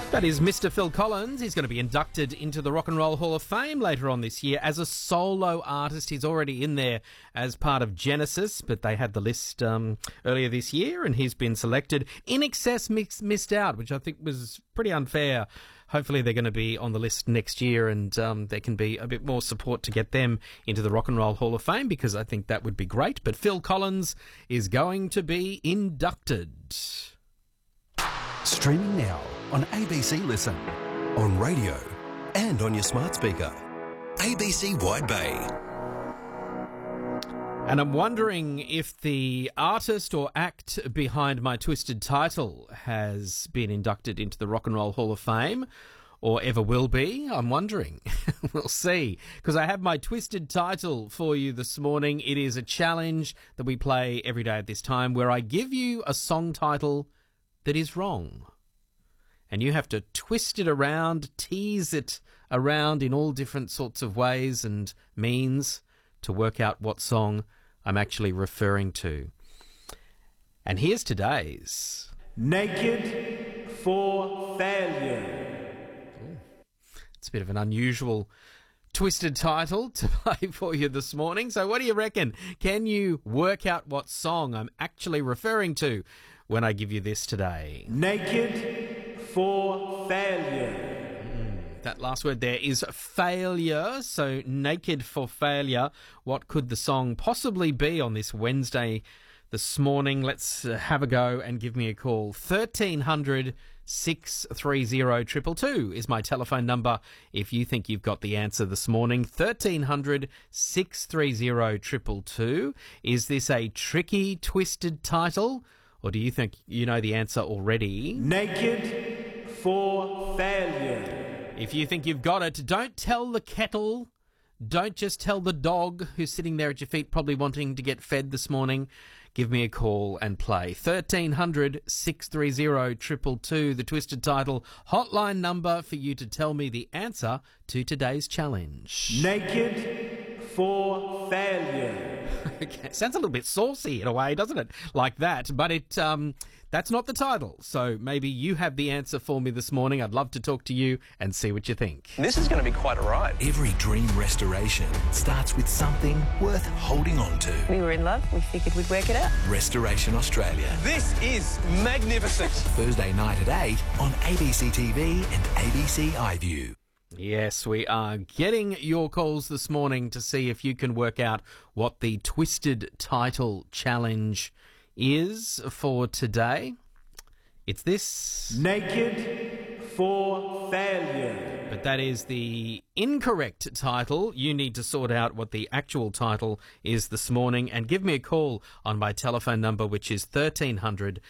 That is Mr. Phil Collins. He's going to be inducted into the Rock and Roll Hall of Fame later on this year as a solo artist. He's already in there as part of Genesis, but they had the list earlier this year, and he's been selected. INXS missed out, which I think was pretty unfair. Hopefully they're going to be on the list next year, and there can be a bit more support to get them into the Rock and Roll Hall of Fame, because I think that would be great. But Phil Collins is going to be inducted. Streaming now on ABC Listen, on radio and on your smart speaker. ABC Wide Bay. And I'm wondering if the artist or act behind my twisted title has been inducted into the Rock and Roll Hall of Fame, or ever will be. I'm wondering. We'll see. Because I have my twisted title for you this morning. It is a challenge that we play every day at this time, where I give you a song title that is wrong. And you have to twist it around, tease it around in all different sorts of ways and means to work out what song I'm actually referring to. And here's today's. Naked for Failure. It's a bit of an unusual twisted title to play for you this morning. So what do you reckon? Can you work out what song I'm actually referring to when I give you this today? Naked for Failure. That last word there is failure. So naked for failure. What could the song possibly be on this Wednesday this morning? Let's have a go and give me a call. 1300 630 222 is my telephone number if you think you've got the answer this morning. 1300 630 222. Is this a tricky, twisted title, or do you think you know the answer already? Naked for Failure. If you think you've got it, don't tell the kettle. Don't just tell the dog who's sitting there at your feet probably wanting to get fed this morning. Give me a call and play. 1300 630 222, the twisted title hotline number for you to tell me the answer to today's challenge. Naked for Failure. Okay, sounds a little bit saucy in a way, doesn't it? Like that, but that's not the title. So maybe you have the answer for me this morning. I'd love to talk to you and see what you think. This is going to be quite a ride. Every dream restoration starts with something worth holding on to. We were in love. We figured we'd work it out. Restoration Australia. This is magnificent. Thursday night at 8 on ABC TV and ABC iView. Yes, we are getting your calls this morning to see if you can work out what the twisted title challenge is for today. It's this. Naked for Failure. But that is the incorrect title. You need to sort out what the actual title is this morning and give me a call on my telephone number, which is 1300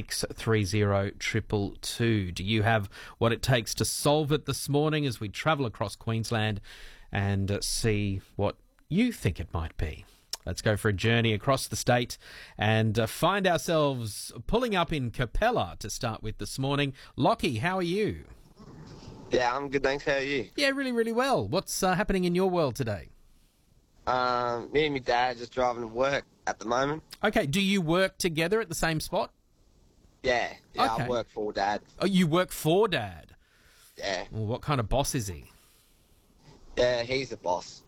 630 222. Do you have what it takes to solve it this morning as we travel across Queensland and see what you think it might be? Let's go for a journey across the state and find ourselves pulling up in Capella to start with this morning. Lockie, how are you? Yeah, I'm good, thanks. How are you? Yeah, really, really well. What's happening in your world today? Me and my dad just driving to work at the moment. Okay, do you work together at the same spot? Yeah, Okay. I work for Dad. Oh, you work for Dad? Yeah. Well, what kind of boss is he? Yeah, he's the boss.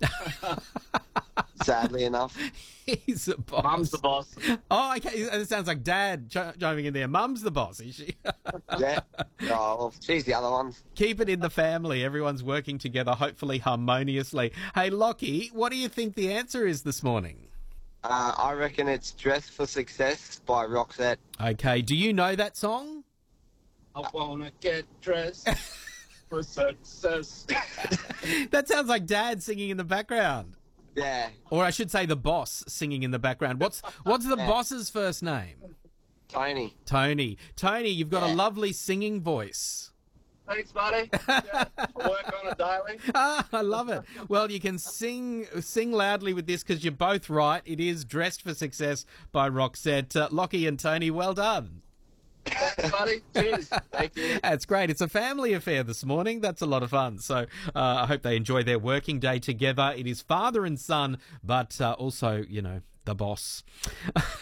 Sadly enough. He's a boss. Mum's the boss. Oh, okay. It sounds like Dad chiming in there. Mum's the boss, is she? Yeah. Oh, well, she's the other one. Keep it in the family. Everyone's working together, hopefully harmoniously. Hey, Lockie, what do you think the answer is this morning? I reckon it's Dress for Success by Roxette. Okay, do you know that song? I wanna get dressed for success. That sounds like Dad singing in the background. Yeah. Or I should say the boss singing in the background. What's the boss's first name? Tony. Tony. Tony, you've got a Yeah. lovely singing voice. Thanks, buddy. Yeah, I work on it daily. Ah, I love it. Well, you can sing loudly with this because you're both right. It is Dressed for Success by Roxette. Lockie and Tony, well done. Thanks, buddy. Cheers. Thank you. That's great. It's a family affair this morning. That's a lot of fun. So I hope they enjoy their working day together. It is father and son, but also, you know, the boss.